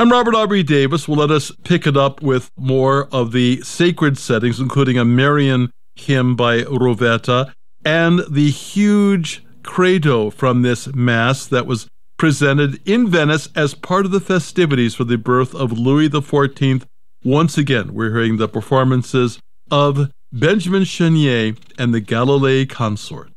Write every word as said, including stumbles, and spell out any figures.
I'm Robert Aubrey Davis. Well, let us pick it up with more of the sacred settings, including a Marian hymn by Rovetta and the huge credo from this Mass that was presented in Venice as part of the festivities for the birth of Louis the fourteenth. Once again, we're hearing the performances of Benjamin Chenier and the Galilei Consort.